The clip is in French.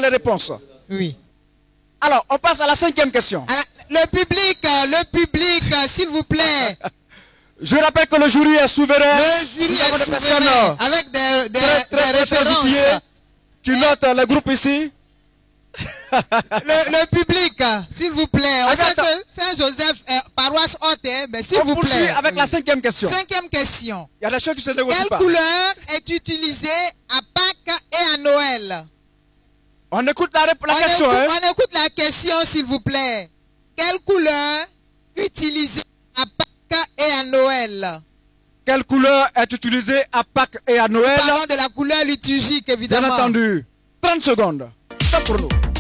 les réponses. Oui. Alors, on passe à la 5e question. Alors, le public, s'il vous plaît. Je rappelle que le jury est souverain. Le jury Nous avons est des personnes souverain, avec des très références. outillées qui notent le groupe ici. Le public, s'il vous plaît. On sait Attends. que Saint-Joseph est paroisse haute, mais s'il On vous poursuit plaît. avec la 5e question. 5e question. Il y a des choses qui se négocient Quelle pas. couleur est utilisée à Pâques et à Noël? On écoute la question. On écoute la question, s'il vous plaît. Quelle couleur utilisée à Pâques et à Noël? Quelle couleur est utilisée à Pâques et à Noël? Parlons de la couleur liturgique, évidemment. Bien entendu. 30 secondes. Stop pour nous.